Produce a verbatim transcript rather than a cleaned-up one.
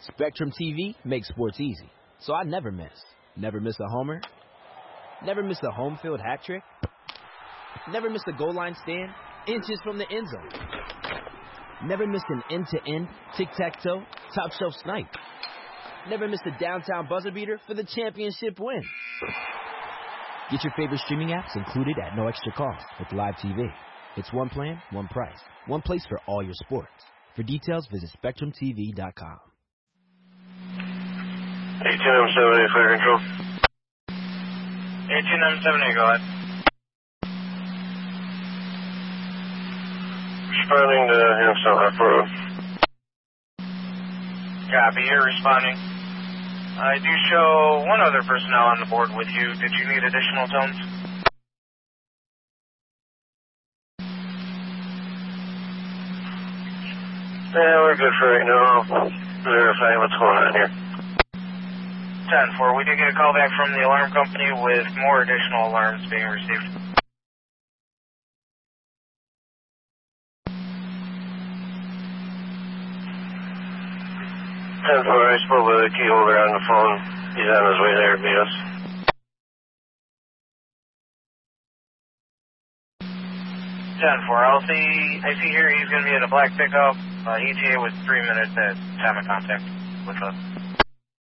Spectrum T V makes sports easy, so I never miss. Never miss a homer. Never miss a home field hat trick. Never miss a goal line stand inches from the end zone. Never miss an end-to-end, tic-tac-toe, top-shelf snipe. Never miss a downtown buzzer beater for the championship win. Get your favorite streaming apps included at no extra cost with Live T V. It's one plan, one price, one place for all your sports. For details, visit Spectrum T V dot com. eighteen M seventy, clear control. eighteen M seventy, go ahead. Responding to Hempstead High Road. Copy, you're responding. I do show one other personnel on the board with you. Did you need additional tones? Yeah, we're good for right now. I'll verify what's going on here. ten four, we did get a call back from the alarm company with more additional alarms being received. ten four, I spoke with the key holder on the phone. He's on his way there to meet us. ten four, I'll see, I see here he's going to be in a black pickup, uh, E T A with three minutes at time of contact with us.